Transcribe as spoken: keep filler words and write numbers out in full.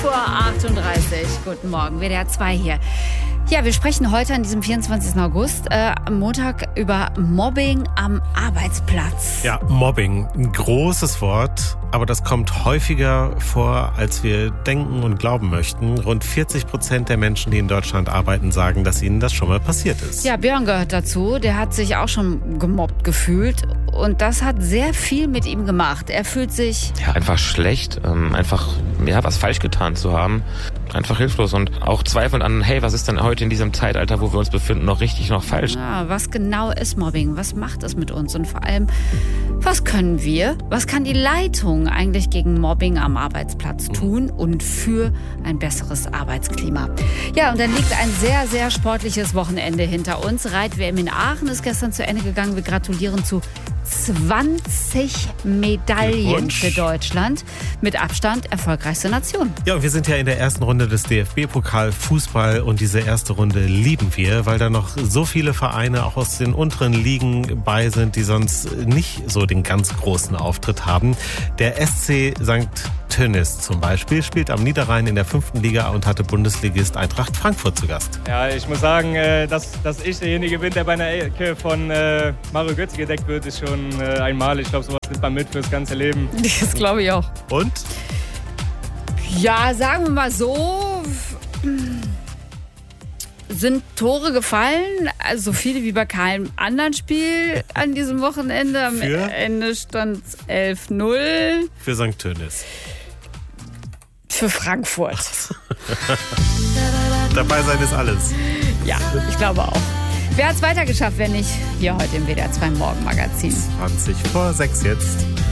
Uhr achtunddreißig. Guten Morgen, W D R zwei hier. Ja, wir sprechen heute an diesem vierundzwanzigsten August, äh, am Montag, über Mobbing am Arbeitsplatz. Ja, Mobbing, ein großes Wort, aber das kommt häufiger vor, als wir denken und glauben möchten. Rund vierzig Prozent der Menschen, die in Deutschland arbeiten, sagen, dass ihnen das schon mal passiert ist. Ja, Björn gehört dazu. Der hat sich auch schon gemobbt gefühlt. Und das hat sehr viel mit ihm gemacht. Er fühlt sich... Ja, einfach schlecht. Ähm, einfach, ja, was falsch getan zu haben. Einfach hilflos und auch zweifelnd an, hey, was ist denn heute in diesem Zeitalter, wo wir uns befinden, noch richtig, noch falsch? Ja, was genau ist Mobbing? Was macht es mit uns? Und vor allem, was können wir? Was kann die Leitung eigentlich gegen Mobbing am Arbeitsplatz tun und für ein besseres Arbeitsklima? Ja, und dann liegt ein sehr, sehr sportliches Wochenende hinter uns. Reit-W M in Aachen ist gestern zu Ende gegangen. Wir gratulieren zu zwanzig Medaillen für Deutschland. Mit Abstand erfolgreichste Nation. Ja, und wir sind ja in der ersten Runde des D F B-Pokal Fußball und diese erste Runde lieben wir, weil da noch so viele Vereine auch aus den unteren Ligen bei sind, die sonst nicht so den ganz großen Auftritt haben. Der S C Sankt Tönnies zum Beispiel spielt am Niederrhein in der fünften Liga und hatte Bundesligist Eintracht Frankfurt zu Gast. Ja, ich muss sagen, dass, dass ich derjenige bin, der bei einer Ecke von Mario Götze gedeckt wird, ist schon einmalig. Ich glaube, sowas nimmt man mit fürs ganze Leben. Das glaube ich auch. Und? Ja, sagen wir mal so, sind Tore gefallen, also so viele wie bei keinem anderen Spiel an diesem Wochenende. Am Für? Ende stand es elf null. Für Sankt Tönnies. Für Frankfurt. Dabei sein ist alles. Ja, ich glaube auch. Wer hat es weitergeschafft, wenn nicht hier heute im W D R zwei Morgenmagazin? zwanzig vor sechs jetzt.